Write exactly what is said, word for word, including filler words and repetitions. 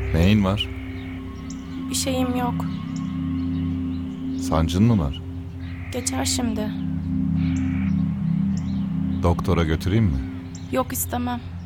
Neyin var? Bir şeyim yok. Sancın mı var? Geçer şimdi. Doktora götüreyim mi? Yok istemem.